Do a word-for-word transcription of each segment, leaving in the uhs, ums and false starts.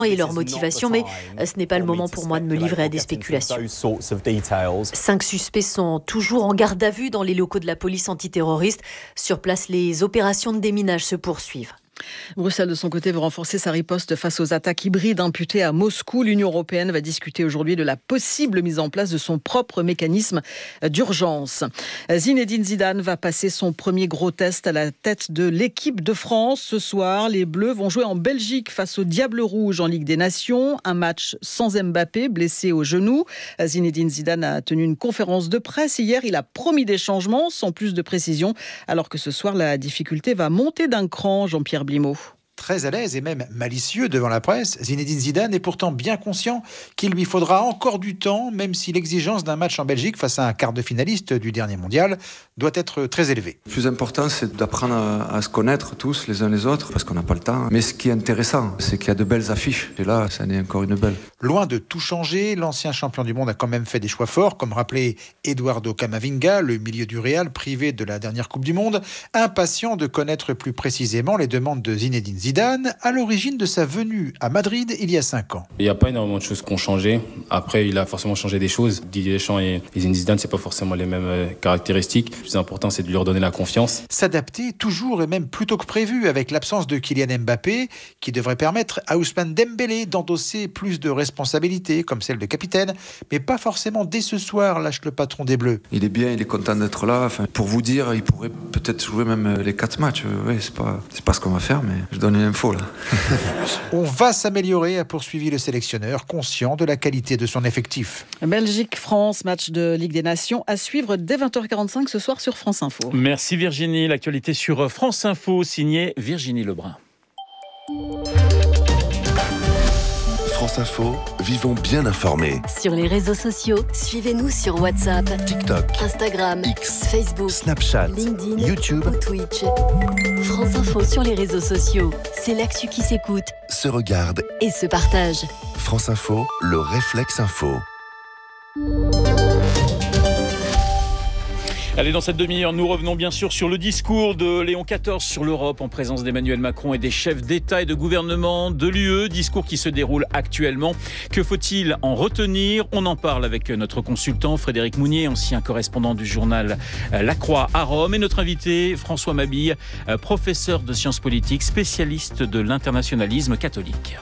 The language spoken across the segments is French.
et leur motivation, mais ce n'est pas le moment pour moi de me livrer à des spéculations. Cinq suspects sont toujours en garde à vue dans les locaux de la police antiterroriste. Sur place, les opérations de déminage se poursuivent. Bruxelles, de son côté, veut renforcer sa riposte face aux attaques hybrides imputées à Moscou. L'Union européenne va discuter aujourd'hui de la possible mise en place de son propre mécanisme d'urgence. Zinedine Zidane va passer son premier gros test à la tête de l'équipe de France. Ce soir, les Bleus vont jouer en Belgique face aux Diables Rouges en Ligue des Nations. Un match sans Mbappé, blessé au genou. Zinedine Zidane a tenu une conférence de presse hier. Il a promis des changements sans plus de précision, alors que ce soir, la difficulté va monter d'un cran. Jean-Pierre Blimaud. Très à l'aise et même malicieux devant la presse, Zinedine Zidane est pourtant bien conscient qu'il lui faudra encore du temps, même si l'exigence d'un match en Belgique face à un quart de finaliste du dernier mondial doit être très élevée. Le plus important, c'est d'apprendre à, à se connaître tous les uns les autres, parce qu'on n'a pas le temps. Mais ce qui est intéressant, c'est qu'il y a de belles affiches. Et là, ça en est encore une belle. Loin de tout changer, l'ancien champion du monde a quand même fait des choix forts, comme rappelé Eduardo Camavinga, le milieu du Real, privé de la dernière Coupe du Monde, impatient de connaître plus précisément les demandes de Zinedine Zidane, à l'origine de sa venue à Madrid il y a cinq ans. Il n'y a pas énormément de choses qui ont changé. Après, il a forcément changé des choses. Didier Deschamps et Zinedine Zidane, c'est pas forcément les mêmes caractéristiques. Le plus important, c'est de lui redonner la confiance. S'adapter toujours et même plus tôt que prévu, avec l'absence de Kylian Mbappé, qui devrait permettre à Ousmane Dembélé d'endosser plus de responsabilités, comme celle de capitaine, mais pas forcément dès ce soir, lâche le patron des Bleus. Il est bien, il est content d'être là. Enfin, pour vous dire, il pourrait peut-être jouer même les quatre matchs. Oui, c'est pas, c'est pas ce qu'on va faire, mais je donne une info là. On va s'améliorer, a poursuivi le sélectionneur, conscient de la qualité de son effectif. Belgique-France, match de Ligue des Nations à suivre dès vingt heures quarante-cinq ce soir sur France Info. Merci Virginie. L'actualité sur France Info, signée Virginie Lebrun. France Info, vivons bien informés. Sur les réseaux sociaux, suivez-nous sur WhatsApp, TikTok, Instagram, X, Facebook, Snapchat, LinkedIn, YouTube ou Twitch. France Info sur les réseaux sociaux, c'est l'actu qui s'écoute, se regarde et se partage. France Info, le réflexe info. Allez, dans cette demi-heure, nous revenons bien sûr sur le discours de Léon quatorze sur l'Europe en présence d'Emmanuel Macron et des chefs d'État et de gouvernement de l'U E. Discours qui se déroule actuellement. Que faut-il en retenir ? On en parle avec notre consultant Frédéric Mounier, ancien correspondant du journal La Croix à Rome, et notre invité François Mabille, professeur de sciences politiques, spécialiste de l'internationalisme catholique.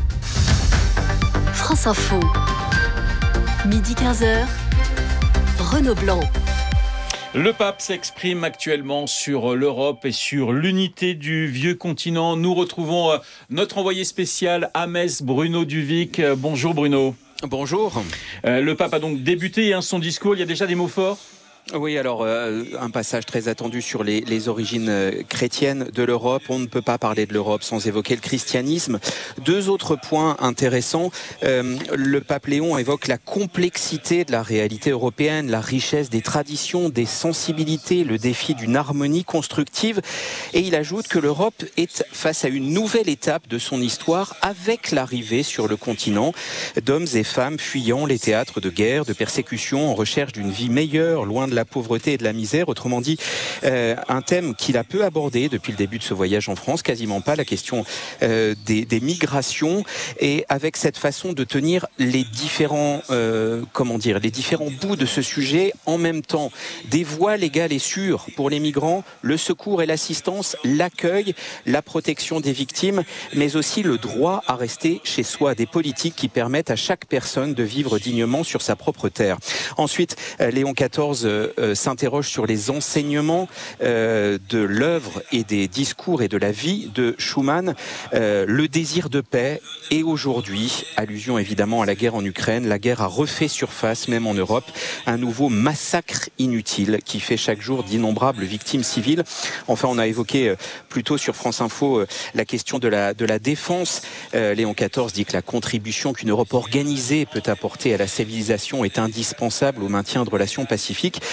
France Info, midi quinze heures, Renaud Blanc. Le pape s'exprime actuellement sur l'Europe et sur l'unité du vieux continent. Nous retrouvons notre envoyé spécial à Metz, Bruno Duvic. Bonjour Bruno. Bonjour. Euh, le pape a donc débuté hein, son discours. Il y a déjà des mots forts ? Oui, alors euh, un passage très attendu sur les, les origines euh, chrétiennes de l'Europe. On ne peut pas parler de l'Europe sans évoquer le christianisme. Deux autres points intéressants. Euh, le pape Léon évoque la complexité de la réalité européenne, la richesse des traditions, des sensibilités, le défi d'une harmonie constructive. Et il ajoute que l'Europe est face à une nouvelle étape de son histoire avec l'arrivée sur le continent d'hommes et femmes fuyant les théâtres de guerre, de persécution, en recherche d'une vie meilleure, loin de la pauvreté et de la misère. Autrement dit, euh, un thème qu'il a peu abordé depuis le début de ce voyage en France, quasiment pas, la question euh, des, des migrations, et avec cette façon de tenir les différents, euh, comment dire, les différents bouts de ce sujet en même temps. Des voies légales et sûres pour les migrants, le secours et l'assistance, l'accueil, la protection des victimes, mais aussi le droit à rester chez soi, des politiques qui permettent à chaque personne de vivre dignement sur sa propre terre. Ensuite, euh, Léon quatorze euh, Euh, s'interroge sur les enseignements euh, de l'œuvre et des discours et de la vie de Schuman, euh, le désir de paix. Et aujourd'hui, allusion évidemment à la guerre en Ukraine, la guerre a refait surface, même en Europe, un nouveau massacre inutile qui fait chaque jour d'innombrables victimes civiles. Enfin, on a évoqué euh, plus tôt sur France Info euh, la question de la, de la défense. Euh, Léon quatorze dit que la contribution qu'une Europe organisée peut apporter à la civilisation est indispensable au maintien de relations pacifiques.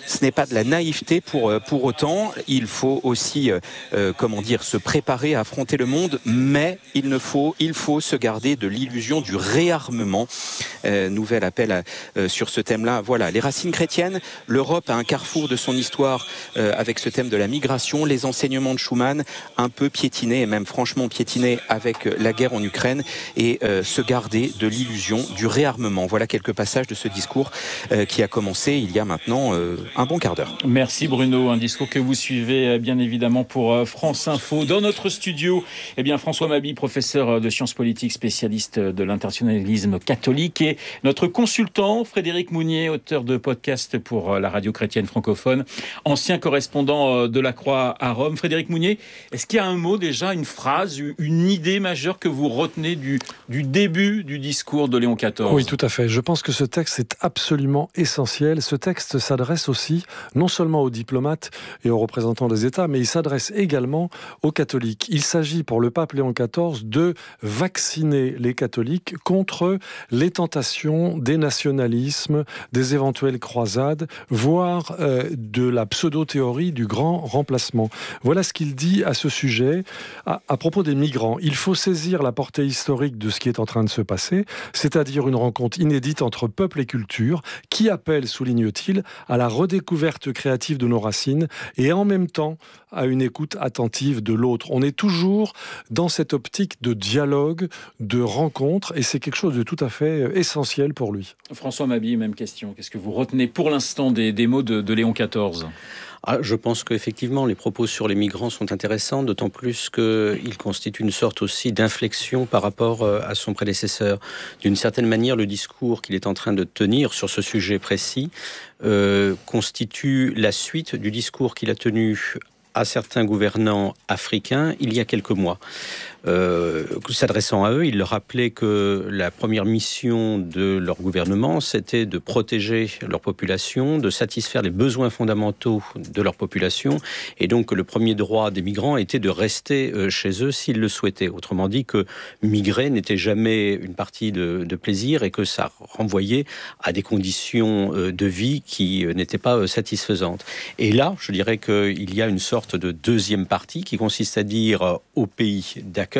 ce n'est pas de la naïveté pour, pour autant. Il faut aussi, euh, comment dire, se préparer à affronter le monde, mais il ne faut, il faut se garder de l'illusion du réarmement. Euh, nouvel appel à, euh, sur ce thème-là. Voilà, les racines chrétiennes. L'Europe a un carrefour de son histoire euh, avec ce thème de la migration, les enseignements de Schuman, un peu piétinés, et même franchement piétinés avec la guerre en Ukraine, et euh, se garder de l'illusion du réarmement. Voilà quelques passages de ce discours euh, qui a commencé il y a maintenant euh, un bon quart d'heure. Merci Bruno, un discours que vous suivez bien évidemment pour France Info. Dans notre studio, eh bien François Mabille, professeur de sciences politiques, spécialiste de l'internationalisme catholique, et notre consultant Frédéric Mounier, auteur de podcast pour la radio chrétienne francophone, ancien correspondant de la Croix à Rome. Frédéric Mounier, est-ce qu'il y a un mot déjà, une phrase, une idée majeure que vous retenez du, du début du discours de Léon quatorze ? Oui, tout à fait. Je pense que ce texte est absolument essentiel. Ce texte s'adresse aussi non seulement aux diplomates et aux représentants des États, mais il s'adresse également aux catholiques. Il s'agit pour le pape Léon quatorze de vacciner les catholiques contre les tentations des nationalismes, des éventuelles croisades, voire euh, de la pseudo-théorie du grand remplacement. Voilà ce qu'il dit à ce sujet à, à propos des migrants. Il faut saisir la portée historique de ce qui est en train de se passer, c'est-à-dire une rencontre inédite entre peuple et culture qui appelle, souligne-t-il, à la redécouverte créative de nos racines et en même temps à une écoute attentive de l'autre. On est toujours dans cette optique de dialogue, de rencontre, et c'est quelque chose de tout à fait essentiel pour lui. François Mabille, même question. Qu'est-ce que vous retenez pour l'instant des, des mots de, de Léon quatorze ? Ah, je pense qu'effectivement, les propos sur les migrants sont intéressants, d'autant plus qu'ils constituent une sorte aussi d'inflexion par rapport à son prédécesseur. D'une certaine manière, le discours qu'il est en train de tenir sur ce sujet précis euh, constitue la suite du discours qu'il a tenu à certains gouvernants africains il y a quelques mois. Euh, s'adressant à eux, il leur rappelait que la première mission de leur gouvernement, c'était de protéger leur population, de satisfaire les besoins fondamentaux de leur population, et donc que le premier droit des migrants était de rester euh, chez eux s'ils le souhaitaient. Autrement dit, que migrer n'était jamais une partie de, de plaisir et que ça renvoyait à des conditions euh, de vie qui euh, n'étaient pas euh, satisfaisantes. Et là, je dirais qu'il y a une sorte de deuxième partie qui consiste à dire euh, aux pays d'accueil,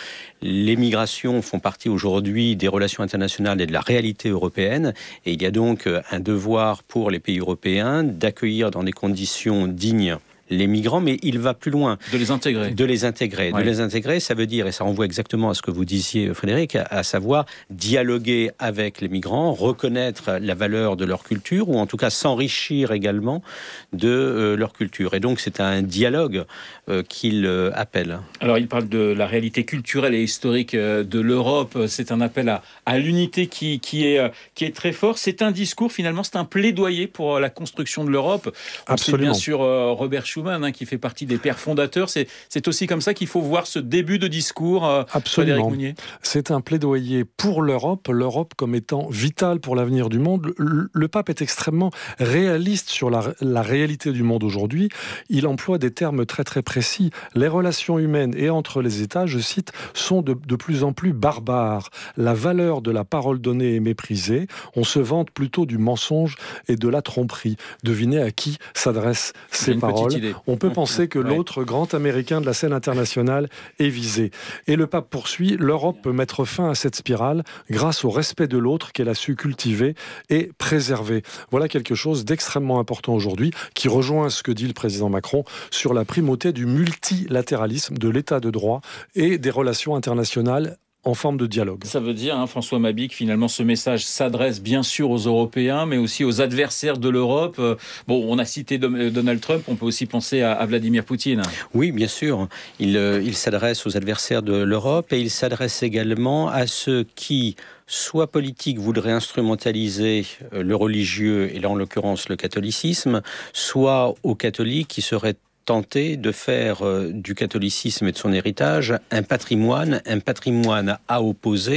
les migrations font partie aujourd'hui des relations internationales et de la réalité européenne, et il y a donc un devoir pour les pays européens d'accueillir dans des conditions dignes les migrants, mais il va plus loin. De les intégrer. De les intégrer. Ouais. De les intégrer, ça veut dire, et ça renvoie exactement à ce que vous disiez, Frédéric, à, à savoir dialoguer avec les migrants, reconnaître la valeur de leur culture, ou en tout cas s'enrichir également de euh, leur culture. Et donc, c'est un dialogue euh, qu'il euh, appelle. Alors, il parle de la réalité culturelle et historique euh, de l'Europe. C'est un appel à, à l'unité qui, qui, est, euh, qui est très fort. C'est un discours, finalement, c'est un plaidoyer pour la construction de l'Europe. On Absolument. sait bien sûr euh, Robert Schuman, hein, qui fait partie des pères fondateurs. C'est, c'est aussi comme ça qu'il faut voir ce début de discours, euh, Frédéric Mounier. C'est un plaidoyer pour l'Europe, l'Europe comme étant vitale pour l'avenir du monde. Le, le pape est extrêmement réaliste sur la, la réalité du monde aujourd'hui. Il emploie des termes très très précis. Les relations humaines et entre les États, je cite, sont de, de plus en plus barbares. La valeur de la parole donnée est méprisée. On se vante plutôt du mensonge et de la tromperie. Devinez à qui s'adressent ces paroles. On peut penser que l'autre grand américain de la scène internationale est visé. Et le pape poursuit, l'Europe peut mettre fin à cette spirale grâce au respect de l'autre qu'elle a su cultiver et préserver. Voilà quelque chose d'extrêmement important aujourd'hui qui rejoint ce que dit le président Macron sur la primauté du multilatéralisme, de l'état de droit et des relations internationales en forme de dialogue. Ça veut dire, hein, François Mabille, que finalement ce message s'adresse bien sûr aux Européens, mais aussi aux adversaires de l'Europe. Bon, on a cité Donald Trump, on peut aussi penser à, à Vladimir Poutine. Oui, bien sûr. Il, euh, il s'adresse aux adversaires de l'Europe et il s'adresse également à ceux qui, soit politiques, voudraient instrumentaliser le religieux, et là en l'occurrence le catholicisme, soit aux catholiques qui seraient tenter de faire euh, du catholicisme et de son héritage un patrimoine, un patrimoine à opposer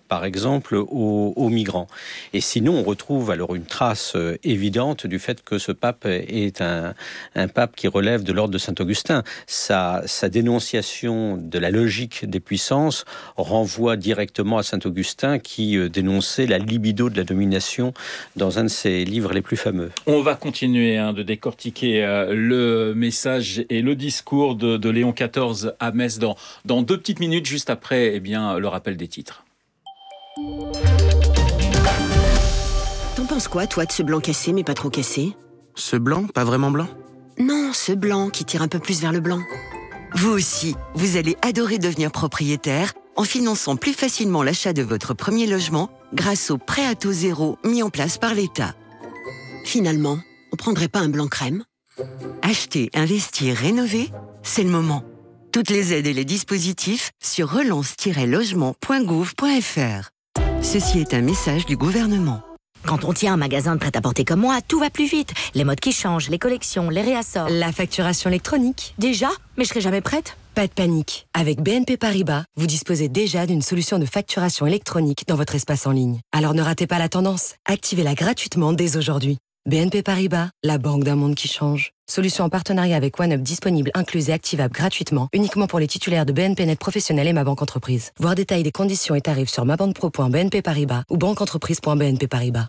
par exemple, aux, aux migrants. Et sinon, on retrouve alors une trace euh, évidente du fait que ce pape est un, un pape qui relève de l'ordre de Saint-Augustin. Sa, sa dénonciation de la logique des puissances renvoie directement à Saint-Augustin qui euh, dénonçait la libido de la domination dans un de ses livres les plus fameux. On va continuer hein, de décortiquer euh, le message et le discours de, de Léon quatorze à Metz dans, dans deux petites minutes, juste après eh bien, le rappel des titres. T'en penses quoi, toi, de ce blanc cassé, mais pas trop cassé ? Ce blanc, pas vraiment blanc ? Non, ce blanc qui tire un peu plus vers le blanc. Vous aussi, vous allez adorer devenir propriétaire en finançant plus facilement l'achat de votre premier logement grâce au prêt à taux zéro mis en place par l'État. Finalement, on prendrait pas un blanc crème ? Acheter, investir, rénover, c'est le moment. Toutes les aides et les dispositifs sur relance tiret logement point gouv point f r. Ceci est un message du gouvernement. Quand on tient un magasin de prêt-à-porter comme moi, tout va plus vite. Les modes qui changent, les collections, les réassorts. La facturation électronique. Déjà ? Mais je serai jamais prête ? Pas de panique. Avec B N P Paribas, vous disposez déjà d'une solution de facturation électronique dans votre espace en ligne. Alors ne ratez pas la tendance. Activez-la gratuitement dès aujourd'hui. B N P Paribas, la banque d'un monde qui change. Solution en partenariat avec OneUp disponible, incluse et activable gratuitement, uniquement pour les titulaires de B N P Net Professionnel et Ma Banque Entreprise. Voir détails des conditions et tarifs sur mabanpro point b n p paribas ou banqueentreprise point b n p paribas.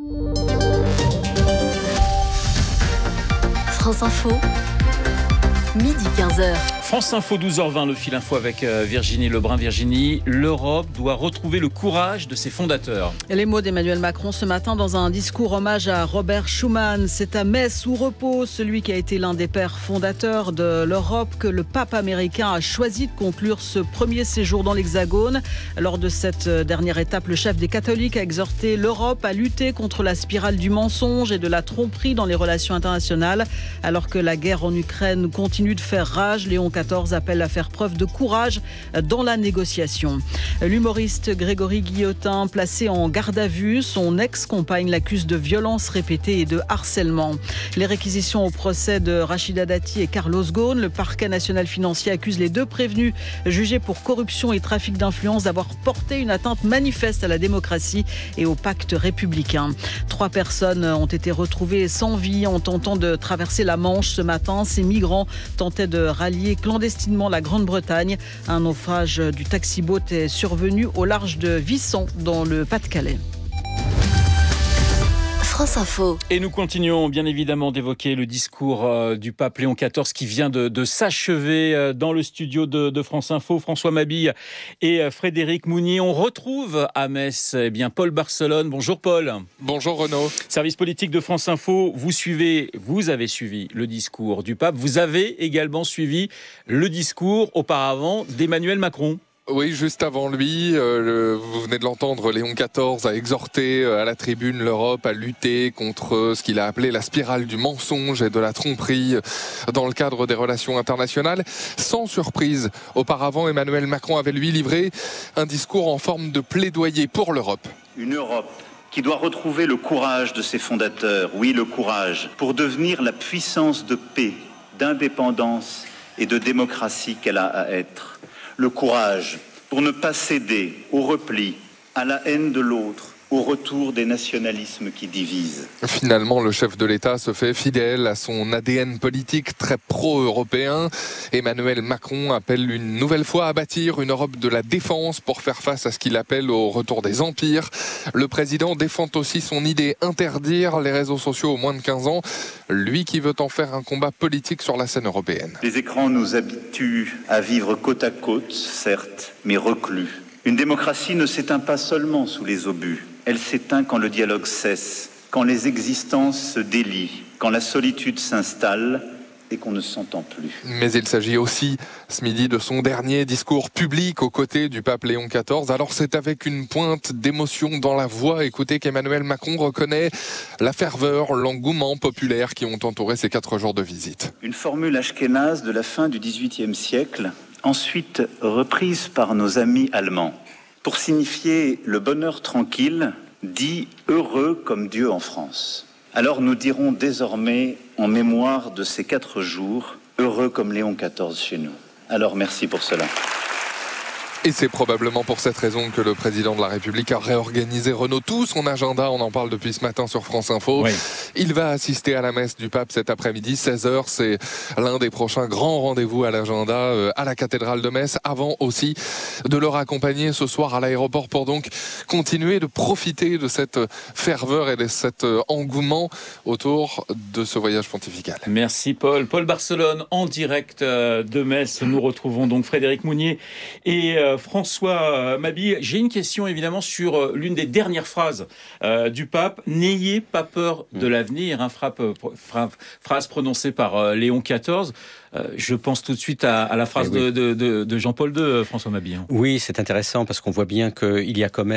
France Info, midi quinze heures. France Info, douze heures vingt, le fil info avec Virginie Lebrun. Virginie, l'Europe doit retrouver le courage de ses fondateurs. Les mots d'Emmanuel Macron ce matin dans un discours hommage à Robert Schuman. C'est à Metz où repose celui qui a été l'un des pères fondateurs de l'Europe que le pape américain a choisi de conclure ce premier séjour dans l'Hexagone. Lors de cette dernière étape, le chef des catholiques a exhorté l'Europe à lutter contre la spirale du mensonge et de la tromperie dans les relations internationales. Alors que la guerre en Ukraine continue de faire rage, Léon quatorze appelle à faire preuve de courage dans la négociation. L'humoriste Grégory Guillotin, placé en garde à vue, son ex-compagne l'accuse de violences répétées et de harcèlement. Les réquisitions au procès de Rachida Dati et Carlos Ghosn. Le parquet national financier accuse les deux prévenus jugés pour corruption et trafic d'influence d'avoir porté une atteinte manifeste à la démocratie et au pacte républicain. Trois personnes ont été retrouvées sans vie en tentant de traverser la Manche ce matin. Ces migrants tentaient de rallier clandestinement la Grande-Bretagne. Un naufrage du taxi-boat est survenu au large de Wissant dans le Pas-de-Calais. France Info. Et nous continuons bien évidemment d'évoquer le discours euh, du pape Léon quatorze qui vient de, de s'achever euh, dans le studio de, de France Info. François Mabille et euh, Frédéric Mounier. On retrouve à Metz eh bien, Paul Barcelone. Bonjour Paul. Bonjour Renaud. Service politique de France Info. Vous suivez, vous avez suivi le discours du pape. Vous avez également suivi le discours auparavant d'Emmanuel Macron. Oui, juste avant lui, euh, le, vous venez de l'entendre, Léon quatorze a exhorté euh, à la tribune l'Europe à lutter contre euh, ce qu'il a appelé la spirale du mensonge et de la tromperie euh, dans le cadre des relations internationales. Sans surprise, auparavant, Emmanuel Macron avait lui livré un discours en forme de plaidoyer pour l'Europe. Une Europe qui doit retrouver le courage de ses fondateurs, oui le courage, pour devenir la puissance de paix, d'indépendance et de démocratie qu'elle a à être. Le courage pour ne pas céder au repli, à la haine de l'autre, au retour des nationalismes qui divisent. Finalement, le chef de l'État se fait fidèle à son A D N politique très pro-européen. Emmanuel Macron appelle une nouvelle fois à bâtir une Europe de la défense pour faire face à ce qu'il appelle au retour des empires. Le président défend aussi son idée interdire les réseaux sociaux aux moins de quinze ans, lui qui veut en faire un combat politique sur la scène européenne. Les écrans nous habituent à vivre côte à côte, certes, mais reclus. Une démocratie ne s'éteint pas seulement sous les obus. Elle s'éteint quand le dialogue cesse, quand les existences se délient, quand la solitude s'installe et qu'on ne s'entend plus. Mais il s'agit aussi, ce midi, de son dernier discours public aux côtés du pape Léon quatorze. Alors c'est avec une pointe d'émotion dans la voix, écoutez, qu'Emmanuel Macron reconnaît la ferveur, l'engouement populaire qui ont entouré ces quatre jours de visite. Une formule ashkénaze de la fin du dix-huitième siècle, ensuite reprise par nos amis allemands, pour signifier le bonheur tranquille, dit heureux comme Dieu en France. Alors nous dirons désormais, en mémoire de ces quatre jours, heureux comme Léon quatorze chez nous. Alors merci pour cela. Et c'est probablement pour cette raison que le président de la République a réorganisé, Renaud, tout son agenda. On en parle depuis ce matin sur France Info. Oui. Il va assister à la messe du pape cet après-midi, seize heures. C'est l'un des prochains grands rendez-vous à l'agenda euh, à la cathédrale de Metz. Avant aussi de le raccompagner ce soir à l'aéroport pour donc continuer de profiter de cette ferveur et de cet engouement autour de ce voyage pontifical. Merci Paul. Paul Barcelone en direct de Metz. Nous retrouvons donc Frédéric Mounier et François Mabille. J'ai une question évidemment sur l'une des dernières phrases euh, du pape. N'ayez pas peur de l'avenir, hein, frappe, frappe, phrase prononcée par euh, Léon quatorze. Euh, je pense tout de suite à, à la phrase oui. de, de, de Jean-Paul deux, François Mabille. Oui, c'est intéressant parce qu'on voit bien qu'il y a quand même